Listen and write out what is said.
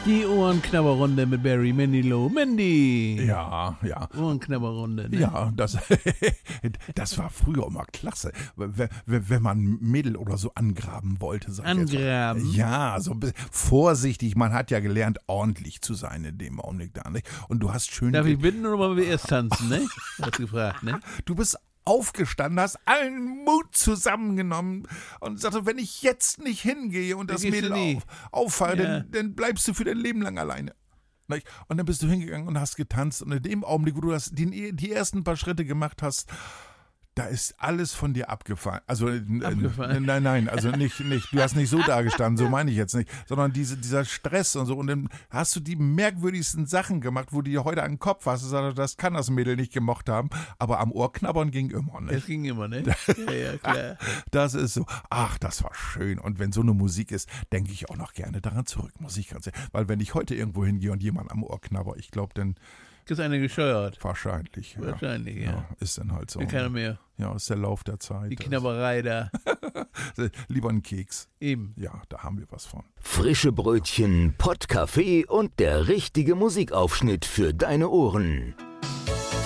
Die Ohrenknabberrunde mit Barry Manilow. Mandy! Ja. Ohrenknabberrunde, ne? Ja, das war früher immer klasse, wenn man ein Mädel oder so angraben wollte. Angraben? Ja, so ein bisschen vorsichtig. Man hat ja gelernt, ordentlich zu sein in dem Augenblick da, nicht? Und du hast schön... Darf ich bitten oder wollen wir erst tanzen, ne? Hast gefragt, ne? Du bist aufgestanden, hast allen Mut zusammengenommen und sagte, wenn ich jetzt nicht hingehe und das Mädel auffahre, Ja. dann bleibst du für dein Leben lang alleine. Und dann bist du hingegangen und hast getanzt und in dem Augenblick, wo du die ersten paar Schritte gemacht hast, da ist alles von dir abgefallen. Also Abgefallen? Nein, also nicht, du hast nicht so dagestanden, so meine ich jetzt nicht, sondern dieser Stress und so. Und dann hast du die merkwürdigsten Sachen gemacht, wo du dir heute an den Kopf hast. Das kann das Mädel nicht gemocht haben, aber am Ohrknabbern ging immer, ne? Das ging immer, ne? Ja, klar. Das ist so, ach, das war schön. Und wenn so eine Musik ist, denke ich auch noch gerne daran zurück, muss ich ganz ehrlich. Weil wenn ich heute irgendwo hingehe und jemand am Ohr knabber, ich glaube, dann Ist einer gescheuert. wahrscheinlich. Wahrscheinlich, ja. Ist dann halt so. Will keiner mehr. Ja, ist der Lauf der Zeit. Die Knabberei da. Lieber einen Keks. Eben. Ja, da haben wir was von. Frische Brötchen, Pottkaffee und der richtige Musikaufschnitt für deine Ohren.